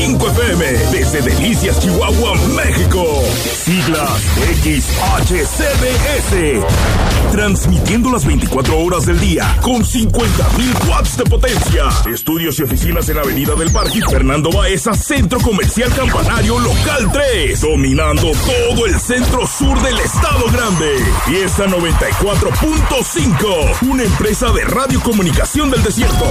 101.5 FM, desde Delicias, Chihuahua, México. Siglas XHCBS. Transmitiendo las 24 horas del día, con 50,000 watts de potencia. Estudios y oficinas en Avenida del Parque Fernando Baeza, Centro Comercial Campanario Local 3. Dominando todo el centro sur del Estado Grande. Fiesta 94.5, una empresa de radiocomunicación del desierto.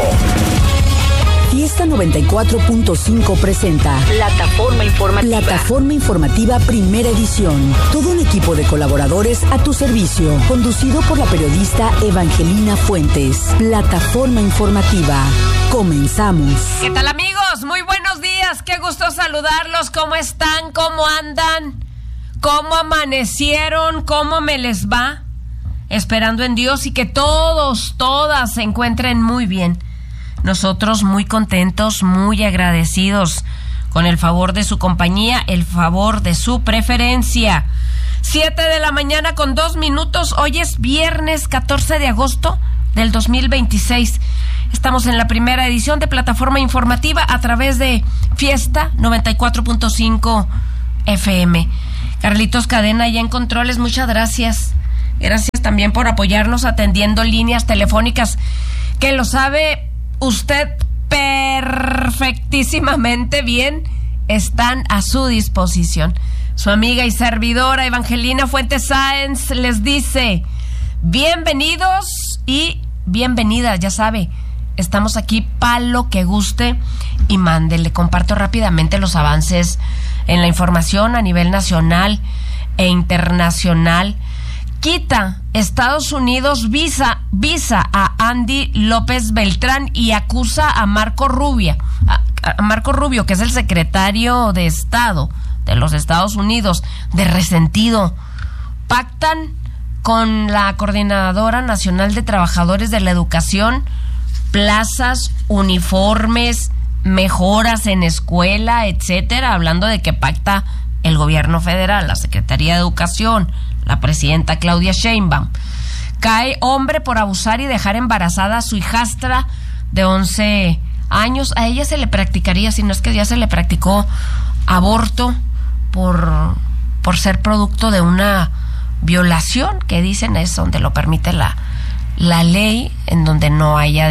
Fiesta 94.5 presenta Plataforma Informativa Primera Edición. Todo un equipo de colaboradores a tu servicio, conducido por la periodista Evangelina Fuentes. Plataforma Informativa. Comenzamos. ¿Qué tal, amigos? Muy buenos días. Qué gusto saludarlos. ¿Cómo están? ¿Cómo andan? ¿Cómo amanecieron? ¿Cómo me les va? Esperando en Dios y que todas se encuentren muy bien. Nosotros muy contentos, muy agradecidos con el favor de su compañía, el favor de su preferencia. 7:02 a.m. Hoy es viernes 14 de agosto del 2026. Estamos en la primera edición de Plataforma Informativa a través de Fiesta 94.5 FM. Carlitos Cadena, ya en controles, muchas gracias. Gracias también por apoyarnos atendiendo líneas telefónicas, que lo sabe usted perfectísimamente bien, están a su disposición. Su amiga y servidora Evangelina Fuentes Sáenz les dice bienvenidos y bienvenidas, ya sabe, estamos aquí para lo que guste y mande. Le comparto rápidamente los avances en la información a nivel nacional e internacional. Quita Estados Unidos visa a Andy López Beltrán y acusa a Marco Rubio, que es el secretario de Estado de los Estados Unidos, de resentido. Pactan con la Coordinadora Nacional de Trabajadores de la Educación, plazas, uniformes, mejoras en escuela, etcétera, hablando de que pacta el gobierno federal, la Secretaría de Educación, la presidenta Claudia Sheinbaum. Cae hombre por abusar y dejar embarazada a su hijastra de 11 años. A ella se le practicaría, si no es que ya se le practicó, aborto por ser producto de una violación, que dicen es donde lo permite la ley, en donde no haya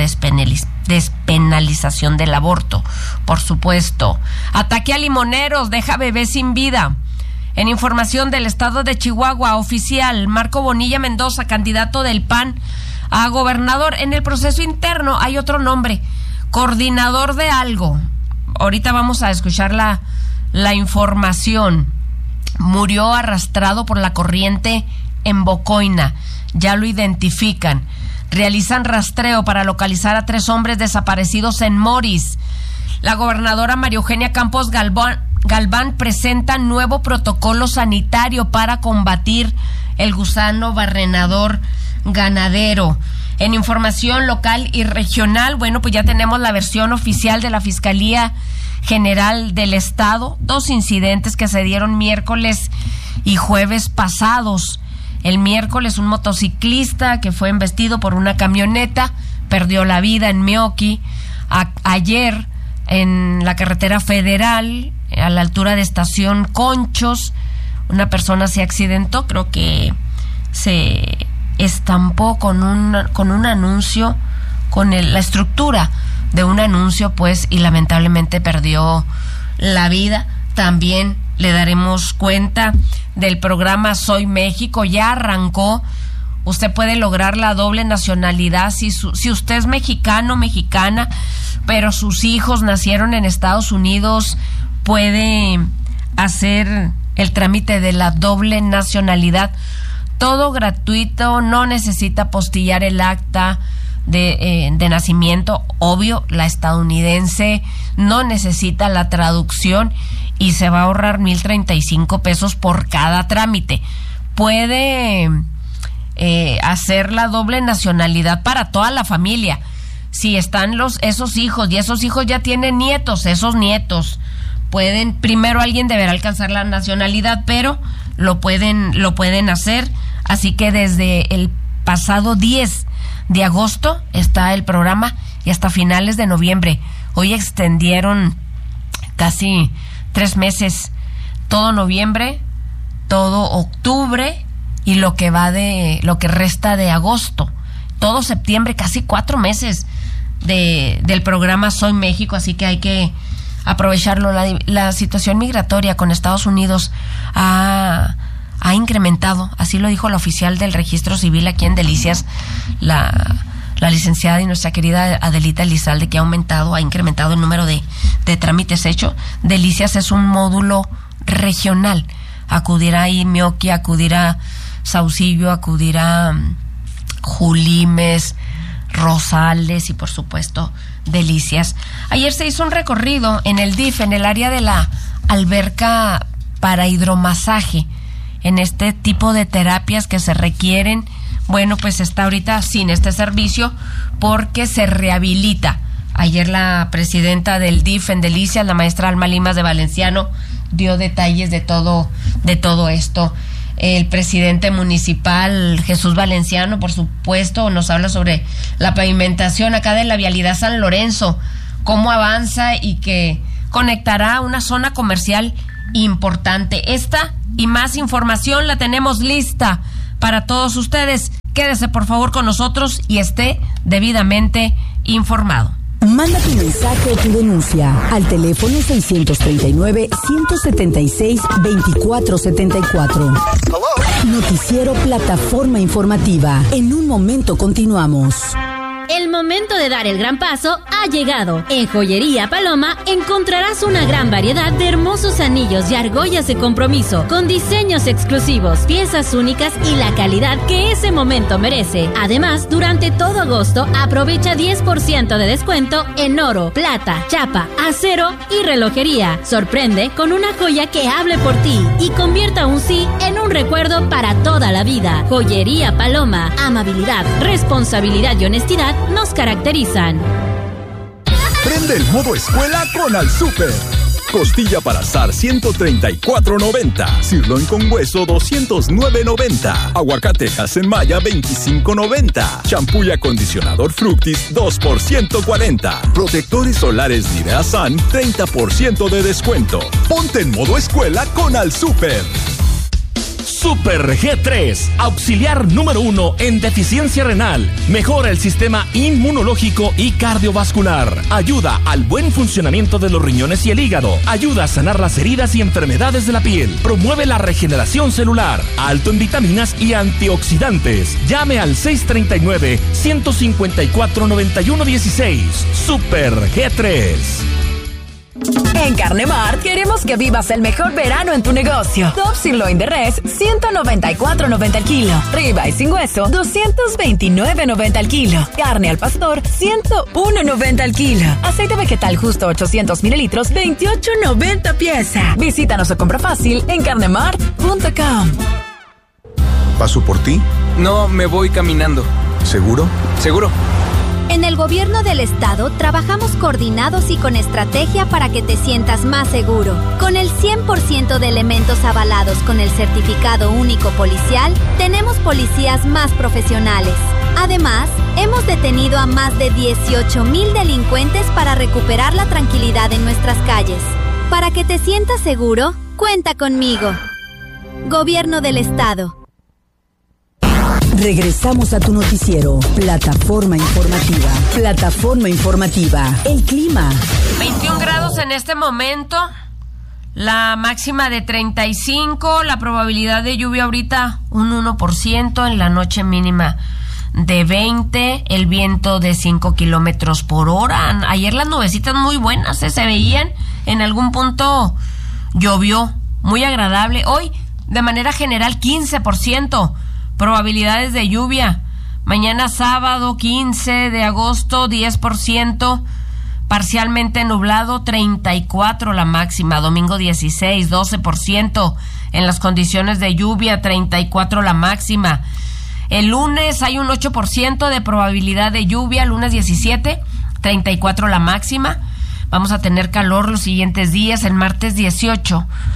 despenalización del aborto, por supuesto. Ataque a limoneros, deja bebé sin vida. En información del estado de Chihuahua, oficial, Marco Bonilla Mendoza, candidato del PAN a gobernador. En el proceso interno hay otro nombre, coordinador de algo. Ahorita vamos a escuchar la información. Murió arrastrado por la corriente en Bocoina. Ya lo identifican. Realizan rastreo para localizar a 3 hombres desaparecidos en Moris. La gobernadora María Eugenia Campos Galván presenta nuevo protocolo sanitario para combatir el gusano barrenador ganadero. En información local y regional, bueno, pues ya tenemos la versión oficial de la Fiscalía General del Estado. 2 incidentes que se dieron miércoles y jueves pasados. El miércoles, un motociclista que fue embestido por una camioneta perdió la vida en Meoqui. Ayer, en la carretera federal, a la altura de Estación Conchos, una persona se accidentó, creo que se estampó con un anuncio, la estructura de un anuncio, pues, y lamentablemente perdió la vida. También le daremos cuenta del programa Soy México, ya arrancó. Usted puede lograr la doble nacionalidad si usted es mexicano, mexicana, pero sus hijos nacieron en Estados Unidos, puede hacer el trámite de la doble nacionalidad. Todo gratuito, no necesita apostillar el acta de nacimiento. Obvio, la estadounidense no necesita la traducción y se va a ahorrar 1,035 pesos por cada trámite. Puede hacer la doble nacionalidad para toda la familia. Si están esos hijos y esos hijos ya tienen nietos, esos nietos pueden, primero alguien deberá alcanzar la nacionalidad, pero lo pueden hacer. Así que desde el pasado 10 de agosto está el programa y hasta finales de noviembre. Hoy extendieron casi 3 meses, todo noviembre, todo octubre y lo que resta de agosto, todo septiembre, casi 4 meses del programa Soy México, así que hay que aprovecharlo. La situación migratoria con Estados Unidos ha incrementado, así lo dijo la oficial del registro civil aquí en Delicias, la licenciada y nuestra querida Adelita Elizalde, que ha incrementado el número de trámites hechos. Delicias es un módulo regional, acudirá Imioquia, acudirá Saucillo, acudirá Julimes, Rosales y por supuesto Delicias. Ayer se hizo un recorrido en el DIF, en el área de la alberca para hidromasaje, en este tipo de terapias que se requieren. Bueno, pues está ahorita sin este servicio porque se rehabilita. Ayer la presidenta del DIF en Delicias, la maestra Alma Limas de Valenciano, dio detalles de todo esto. El presidente municipal, Jesús Valenciano, por supuesto, nos habla sobre la pavimentación acá de la vialidad San Lorenzo, cómo avanza y que conectará una zona comercial importante. Esta y más información la tenemos lista para todos ustedes. Quédese por favor con nosotros y esté debidamente informado. Manda tu mensaje o tu denuncia al teléfono 639-176-2474. Noticiero Plataforma Informativa. En un momento continuamos. El momento de dar el gran paso ha llegado. En Joyería Paloma encontrarás una gran variedad de hermosos anillos y argollas de compromiso, con diseños exclusivos, piezas únicas y la calidad que ese momento merece. Además, durante todo agosto, aprovecha 10% de descuento en oro, plata, chapa, acero y relojería. Sorprende con una joya que hable por ti y convierta un sí en un recuerdo para toda la vida. Joyería Paloma. Amabilidad, responsabilidad y honestidad nos caracterizan. Prende el modo escuela con Al Super. Costilla para asar 134.90. Sirloin con hueso 209.90. Aguacatejas en malla 25.90. Champú y acondicionador Fructis 2 por 140. Protectores solares Nivea Sun 30% de descuento. Ponte en modo escuela con Al Super. Super G3, auxiliar número 1 en deficiencia renal. Mejora el sistema inmunológico y cardiovascular. Ayuda al buen funcionamiento de los riñones y el hígado. Ayuda a sanar las heridas y enfermedades de la piel. Promueve la regeneración celular. Alto en vitaminas y antioxidantes. Llame al 639-154-9116. Super G3. En Carne Mart queremos que vivas el mejor verano en tu negocio. Top sirloin de res, 194.90 al kilo. Ribeye sin hueso, 229.90 al kilo. Carne al pastor, 101.90 al kilo. Aceite vegetal justo 800 mililitros, 28.90 pieza. Visítanos o compra fácil en carnemart.com. ¿Paso por ti? No, me voy caminando. ¿Seguro? Seguro. En el gobierno del estado trabajamos coordinados y con estrategia para que te sientas más seguro. Con el 100% de elementos avalados con el certificado único policial, tenemos policías más profesionales. Además, hemos detenido a más de 18,000 delincuentes para recuperar la tranquilidad en nuestras calles. Para que te sientas seguro, cuenta conmigo. Gobierno del estado. Regresamos a tu noticiero, Plataforma Informativa. Plataforma Informativa. El clima. 21 grados en este momento, la máxima de 35, la probabilidad de lluvia ahorita un 1%, en la noche mínima de 20, el viento de 5 kilómetros por hora. Ayer las nubecitas muy buenas, se veían, en algún punto llovió, muy agradable. Hoy, de manera general, 15%. Probabilidades de lluvia. Mañana sábado 15 de agosto 10%, parcialmente nublado 34 la máxima. Domingo 16, 12% en las condiciones de lluvia, 34 la máxima. El lunes hay un 8% de probabilidad de lluvia, lunes 17, 34 la máxima. Vamos a tener calor los siguientes días. El martes 18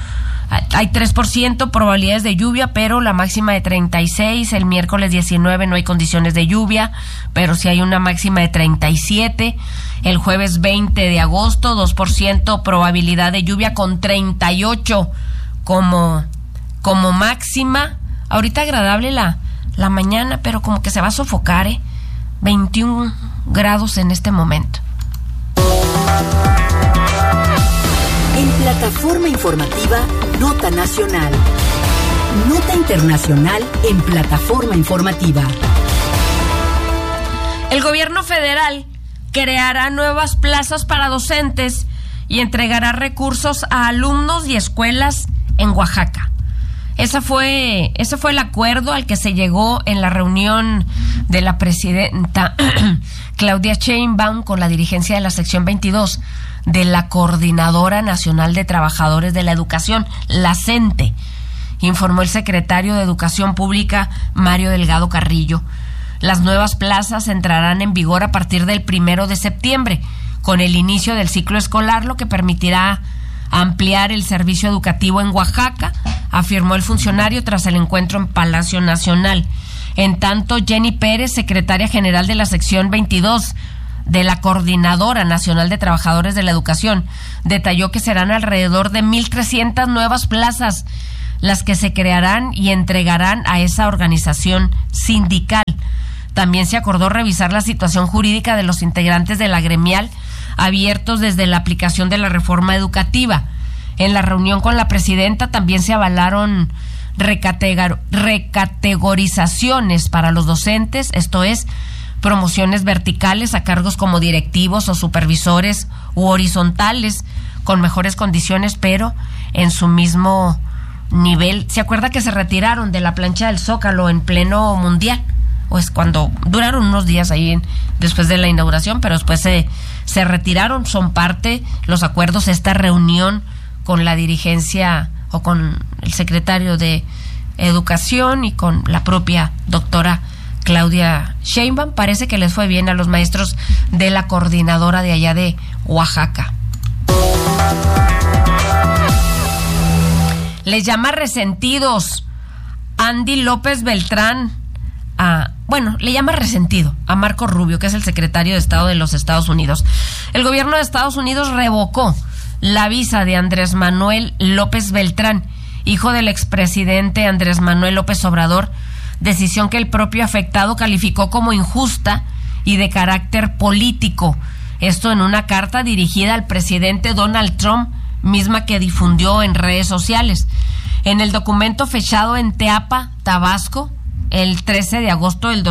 Hay 3% probabilidades de lluvia, pero la máxima de 36. El miércoles 19 no hay condiciones de lluvia, pero sí hay una máxima de 37. El jueves 20 de agosto, 2% probabilidad de lluvia con 38 como máxima. Ahorita agradable la mañana, pero como que se va a sofocar, 21 grados en este momento. En plataforma informativa, Nota Nacional. Nota internacional en plataforma informativa. El gobierno federal creará nuevas plazas para docentes y entregará recursos a alumnos y escuelas en Oaxaca. Ese fue el acuerdo al que se llegó en la reunión de la presidenta Claudia Sheinbaum con la dirigencia de la sección 22 de la Coordinadora Nacional de Trabajadores de la Educación, la CENTE, informó el secretario de Educación Pública, Mario Delgado Carrillo. Las nuevas plazas entrarán en vigor a partir del 1 de septiembre, con el inicio del ciclo escolar, lo que permitirá ampliar el servicio educativo en Oaxaca, afirmó el funcionario tras el encuentro en Palacio Nacional. En tanto, Jenny Pérez, secretaria general de la sección 22 de la Coordinadora Nacional de Trabajadores de la Educación, detalló que serán alrededor de 1,300 nuevas plazas las que se crearán y entregarán a esa organización sindical. También se acordó revisar la situación jurídica de los integrantes de la gremial abiertos desde la aplicación de la reforma educativa. En la reunión con la presidenta también se avalaron recategorizaciones para los docentes, esto es, promociones verticales a cargos como directivos o supervisores u horizontales con mejores condiciones, pero en su mismo nivel. ¿Se acuerda que se retiraron de la plancha del Zócalo en pleno mundial? Pues cuando duraron unos días ahí después de la inauguración, pero después se retiraron. Son parte los acuerdos, esta reunión con la dirigencia o con el secretario de Educación y con la propia doctora Claudia Sheinbaum. Parece que les fue bien a los maestros de la coordinadora de allá de Oaxaca. Les llama resentidos Andy López Beltrán le llama resentido a Marco Rubio, que es el secretario de Estado de los Estados Unidos. El gobierno de Estados Unidos revocó la visa de Andrés Manuel López Beltrán, hijo del expresidente Andrés Manuel López Obrador, decisión que el propio afectado calificó como injusta y de carácter político. Esto en una carta dirigida al presidente Donald Trump, misma que difundió en redes sociales. En el documento fechado en Teapa, Tabasco, el 13 de agosto del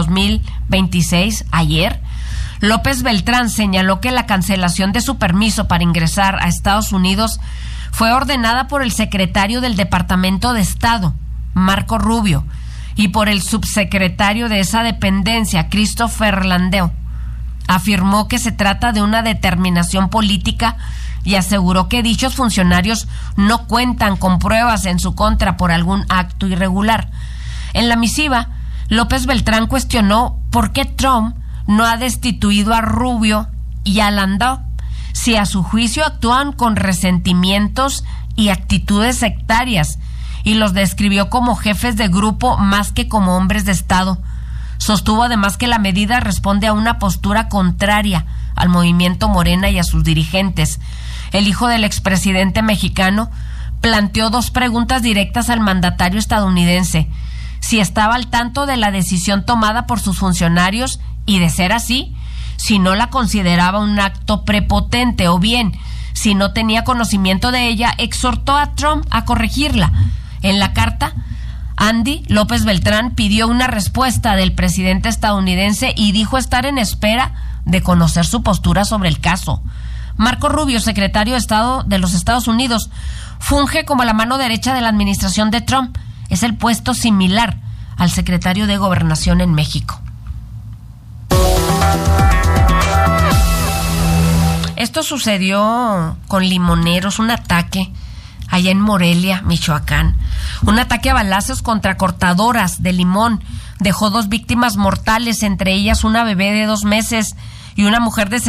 2026, ayer, López Beltrán señaló que la cancelación de su permiso para ingresar a Estados Unidos fue ordenada por el secretario del Departamento de Estado, Marco Rubio, y por el subsecretario de esa dependencia, Christopher Landau. Afirmó que se trata de una determinación política y aseguró que dichos funcionarios no cuentan con pruebas en su contra por algún acto irregular. En la misiva, López Beltrán cuestionó por qué Trump no ha destituido a Rubio y a Landau, si a su juicio actúan con resentimientos y actitudes sectarias, y los describió como jefes de grupo más que como hombres de Estado. Sostuvo además que la medida responde a una postura contraria al movimiento Morena y a sus dirigentes. El hijo del expresidente mexicano planteó 2 preguntas directas al mandatario estadounidense: si estaba al tanto de la decisión tomada por sus funcionarios y, de ser así, si no la consideraba un acto prepotente, o bien, si no tenía conocimiento de ella, exhortó a Trump a corregirla. En la carta, Andy López Beltrán pidió una respuesta del presidente estadounidense y dijo estar en espera de conocer su postura sobre el caso. Marco Rubio, secretario de Estado de los Estados Unidos, funge como la mano derecha de la administración de Trump. Es el puesto similar al secretario de Gobernación en México. Esto sucedió con limoneros, un ataque allá en Morelia, Michoacán. Un ataque a balazos contra cortadoras de limón dejó 2 víctimas mortales, entre ellas una bebé de 2 meses y una mujer de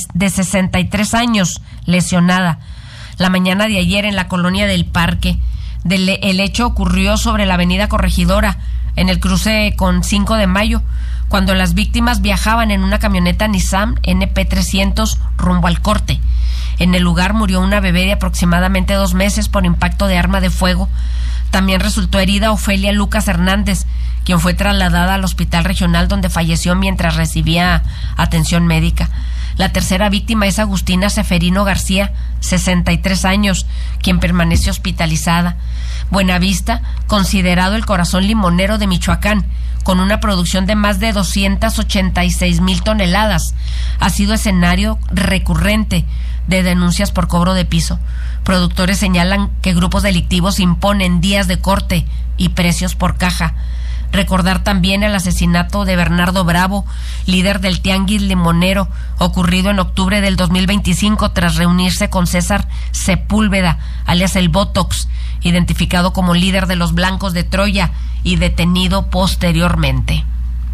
63 años lesionada. La mañana de ayer en la colonia del Parque, El hecho ocurrió sobre la avenida Corregidora, en el cruce con 5 de Mayo, cuando las víctimas viajaban en una camioneta Nissan NP300 rumbo al corte. En el lugar murió una bebé de aproximadamente 2 meses por impacto de arma de fuego. También resultó herida Ofelia Lucas Hernández, quien fue trasladada al hospital regional donde falleció mientras recibía atención médica. La tercera víctima es Agustina Seferino García, 63 años, quien permanece hospitalizada. Buenavista, considerado el corazón limonero de Michoacán, con una producción de más de 286,000 toneladas, ha sido escenario recurrente de denuncias por cobro de piso. Productores señalan que grupos delictivos imponen días de corte y precios por caja. Recordar también el asesinato de Bernardo Bravo, líder del Tianguis Limonero, ocurrido en octubre del 2025 tras reunirse con César Sepúlveda, alias el Botox, identificado como líder de los Blancos de Troya y detenido posteriormente.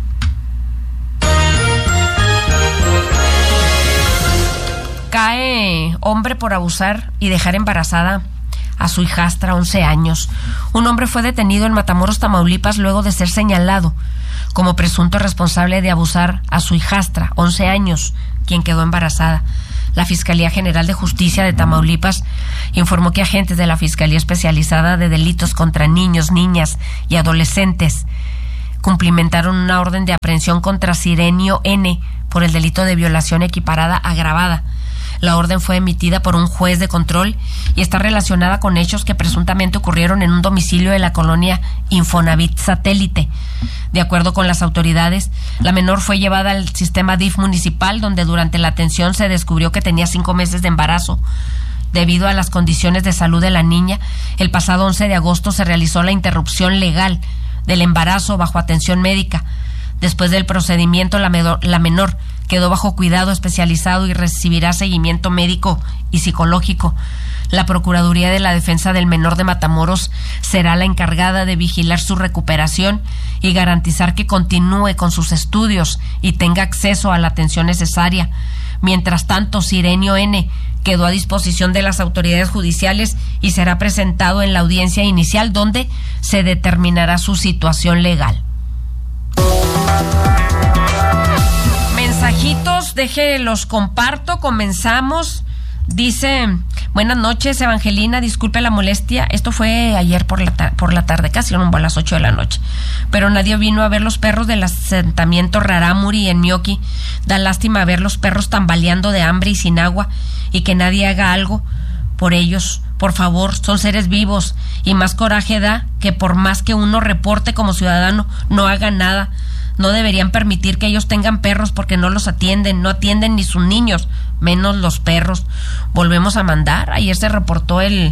Cae hombre por abusar y dejar embarazada a su hijastra, 11 años. Un hombre fue detenido en Matamoros, Tamaulipas, luego de ser señalado como presunto responsable de abusar a su hijastra, 11 años, quien quedó embarazada. La Fiscalía General de Justicia de Tamaulipas informó que agentes de la Fiscalía Especializada de Delitos contra Niños, Niñas y Adolescentes cumplimentaron una orden de aprehensión contra Sirenio N. por el delito de violación equiparada agravada. La orden fue emitida por un juez de control y está relacionada con hechos que presuntamente ocurrieron en un domicilio de la colonia Infonavit Satélite. De acuerdo con las autoridades, la menor fue llevada al sistema DIF municipal, donde durante la atención se descubrió que tenía 5 meses de embarazo. Debido a las condiciones de salud de la niña, el pasado 11 de agosto se realizó la interrupción legal del embarazo bajo atención médica. Después del procedimiento, la menor quedó bajo cuidado especializado y recibirá seguimiento médico y psicológico. La Procuraduría de la Defensa del Menor de Matamoros será la encargada de vigilar su recuperación y garantizar que continúe con sus estudios y tenga acceso a la atención necesaria. Mientras tanto, Sirenio N. quedó a disposición de las autoridades judiciales y será presentado en la audiencia inicial, donde se determinará su situación legal. Mensajitos, los comparto, comenzamos. Dice: buenas noches, Evangelina, disculpe la molestia, esto fue ayer por la tarde, casi rumbo a las 8 de la noche, pero nadie vino a ver los perros del asentamiento Rarámuri en Mioqui. Da lástima ver los perros tambaleando de hambre y sin agua, y que nadie haga algo por ellos. Por favor, son seres vivos, y más coraje da que por más que uno reporte como ciudadano, no haga nada. No deberían permitir que ellos tengan perros porque no los atienden, no atienden ni sus niños, menos los perros. Volvemos a mandar. Ayer se reportó el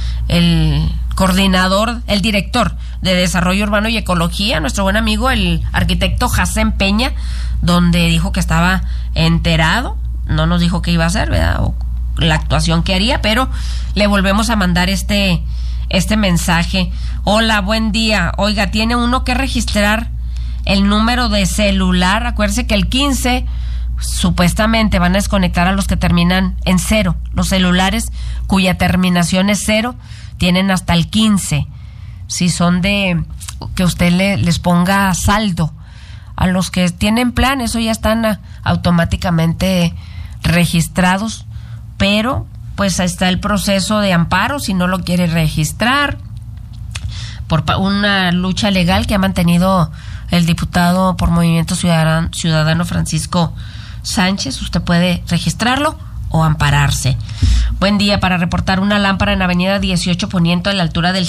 coordinador, el director de Desarrollo Urbano y Ecología, nuestro buen amigo, el arquitecto Jacén Peña, donde dijo que estaba enterado, no nos dijo qué iba a hacer, ¿verdad?, o la actuación que haría, pero le volvemos a mandar este mensaje. Hola, buen día. Oiga, tiene uno que registrar el número de celular. Acuérdese que el 15 supuestamente van a desconectar a los que terminan en 0. Los celulares cuya terminación es 0 tienen hasta el 15. Si son de que usted les ponga saldo. A los que tienen plan, eso ya están automáticamente registrados, pero pues está el proceso de amparo si no lo quiere registrar, por una lucha legal que ha mantenido el diputado por Movimiento Ciudadano Francisco Sánchez. Usted puede registrarlo o ampararse. Buen día, para reportar una lámpara en Avenida 18 Poniente a la altura del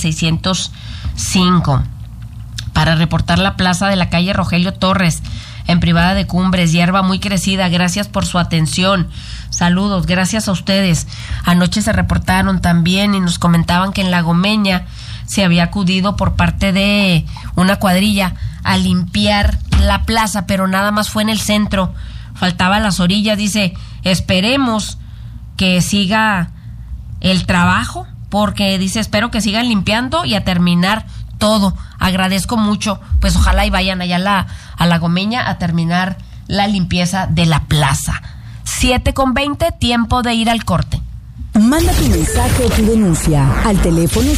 605. Para reportar la plaza de la calle Rogelio Torres en Privada de Cumbres, hierba muy crecida. Gracias por su atención. Saludos, gracias a ustedes. Anoche se reportaron también y nos comentaban que en La Gomeña se había acudido por parte de una cuadrilla a limpiar la plaza, pero nada más fue en el centro, faltaba las orillas. Dice: esperemos que siga el trabajo, porque dice, espero que sigan limpiando y a terminar todo. Agradezco mucho, pues ojalá y vayan allá a la Gomeña a terminar la limpieza de la plaza. 7:20, tiempo de ir al corte. Manda tu mensaje o tu denuncia al teléfono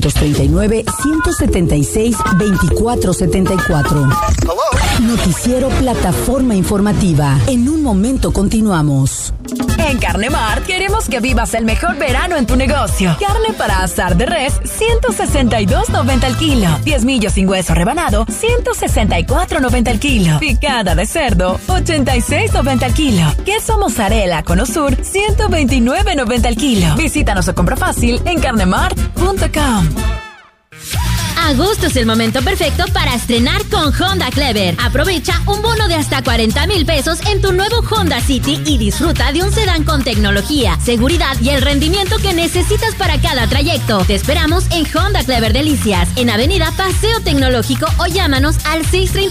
639-176-2474. Noticiero Plataforma Informativa. En un momento continuamos. En Carnemart queremos que vivas el mejor verano en tu negocio. Carne para asar de res, $162.90 al kilo. 10 millos sin hueso rebanado, $164.90 al kilo. Picada de cerdo, $86.90 al kilo. Queso mozzarella Cono Sur, $129.90 al kilo. Visítanos o compra fácil en carnemart.com. Agosto es el momento perfecto para estrenar con Honda Clever. Aprovecha un bono de hasta 40,000 pesos en tu nuevo Honda City y disfruta de un sedán con tecnología, seguridad y el rendimiento que necesitas para cada trayecto. Te esperamos en Honda Clever Delicias, en Avenida Paseo Tecnológico, o llámanos al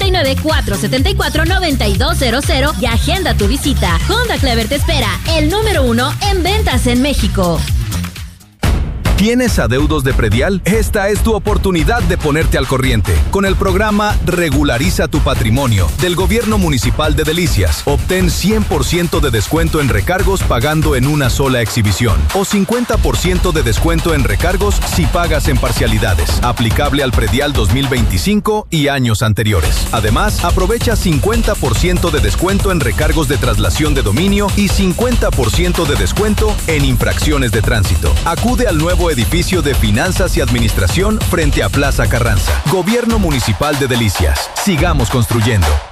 639-474-9200 y agenda tu visita. Honda Clever te espera, el número 1 en ventas en México. ¿Tienes adeudos de predial? Esta es tu oportunidad de ponerte al corriente. Con el programa Regulariza tu Patrimonio del Gobierno Municipal de Delicias, obtén 100% de descuento en recargos pagando en una sola exhibición o 50% de descuento en recargos si pagas en parcialidades. Aplicable al predial 2025 y años anteriores. Además, aprovecha 50% de descuento en recargos de traslación de dominio y 50% de descuento en infracciones de tránsito. Acude al nuevo edificio de Finanzas y Administración frente a Plaza Carranza. Gobierno Municipal de Delicias. Sigamos construyendo.